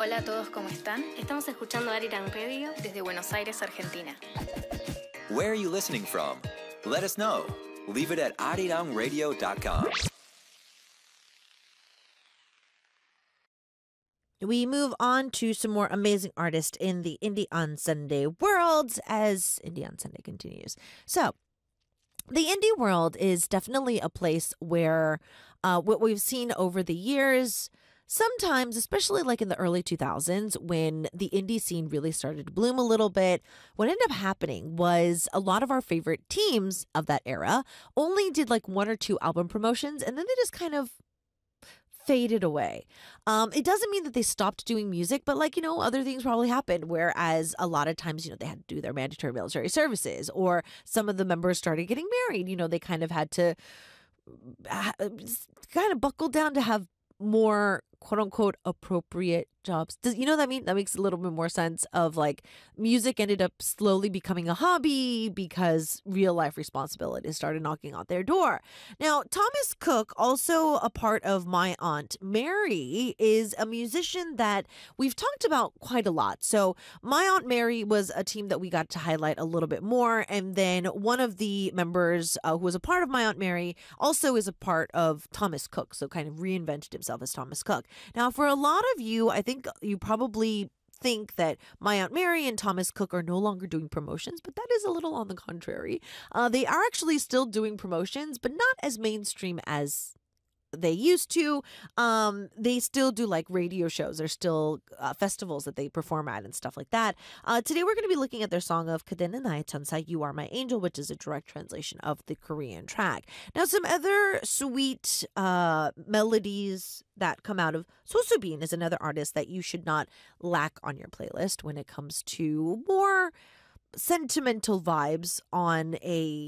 Hola a todos, ¿cómo están? Estamos escuchando Arirang Radio desde Buenos Aires, Argentina. Where are you listening from? Let us know. Leave it at arirangradio.com. We move on to some more amazing artists in the Indie on Sunday world as Indie on Sunday continues. So, the indie world is definitely a place where what we've seen over the years, sometimes, especially like in the early 2000s, when the indie scene really started to bloom a little bit, what ended up happening was a lot of our favorite teams of that era only did like one or two album promotions, and then they just kind of faded away. It doesn't mean that they stopped doing music, but like, other things probably happened. Whereas a lot of times, they had to do their mandatory military services, or some of the members started getting married. They kind of had to kind of buckle down to have more quote unquote appropriate jobs. Does you know what I mean? That makes a little bit more sense of like music ended up slowly becoming a hobby because real life responsibilities started knocking on their door. Now, Thomas Cook, also a part of My Aunt Mary, is a musician that we've talked about quite a lot. So My Aunt Mary was a team that we got to highlight a little bit more. And then one of the members who was a part of My Aunt Mary also is a part of Thomas Cook. So kind of reinvented himself as Thomas Cook. Now, for a lot of you, I think you probably think that My Aunt Mary and Thomas Cook are no longer doing promotions, but that is a little on the contrary. They are actually still doing promotions, but not as mainstream as they used to. They still do like radio shows. There's still festivals that they perform at and stuff like that. Today we're going to be looking at their song of Kadena Nae Chansa, You Are My Angel, which is a direct translation of the Korean track. Now, some other sweet melodies that come out of Sosubin is another artist that you should not lack on your playlist when it comes to more sentimental vibes on a